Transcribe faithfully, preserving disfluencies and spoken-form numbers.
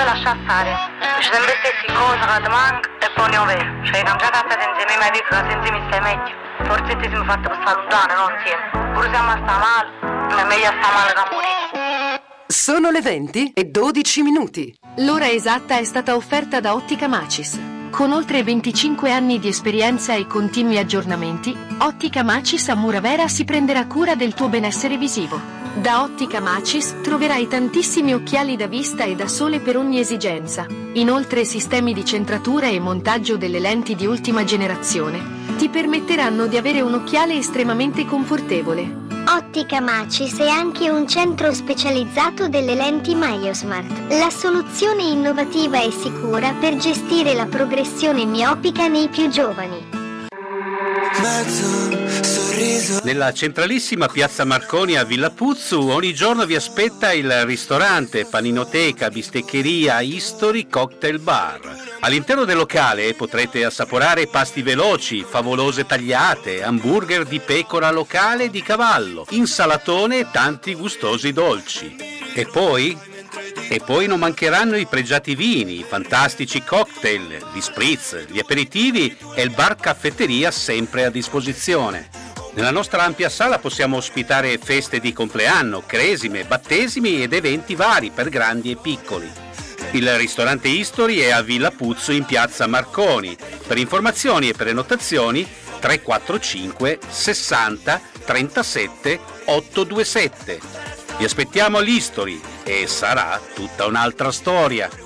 pure lasciare stare. Ci sempre stessi cose che ti manca e poi ne ho vero. Cioè, cambiate a stare insieme, mi dico che senza mi stai meglio. Forse ti siamo fatti per stare lontano, non insieme. Pure siamo a sta male, ma è meglio sta male che morire. Sono le venti e dodici minuti. L'ora esatta è stata offerta da Ottica Macis. Con oltre venticinque anni di esperienza e continui aggiornamenti, Ottica Macis a Muravera si prenderà cura del tuo benessere visivo. Da Ottica Macis troverai tantissimi occhiali da vista e da sole per ogni esigenza. Inoltre sistemi di centratura e montaggio delle lenti di ultima generazione ti permetteranno di avere un occhiale estremamente confortevole. Ottica Macis è anche un centro specializzato delle lenti MyoSmart, la soluzione innovativa e sicura per gestire la progressione miopica nei più giovani. Nella centralissima piazza Marconi a Villa Puzzu ogni giorno vi aspetta il ristorante, paninoteca, bisteccheria, History Cocktail Bar. All'interno del locale potrete assaporare pasti veloci, favolose tagliate, hamburger di pecora locale e di cavallo, insalatone e tanti gustosi dolci. E poi? E poi non mancheranno i pregiati vini, i fantastici cocktail, gli spritz, gli aperitivi e il bar caffetteria sempre a disposizione. Nella nostra ampia sala possiamo ospitare feste di compleanno, cresime, battesimi ed eventi vari per grandi e piccoli. Il ristorante History è a Villa Puzzu in piazza Marconi. Per informazioni e prenotazioni tre quattro cinque sessanta trentasette ottocentoventisette. Vi aspettiamo all'History e sarà tutta un'altra storia.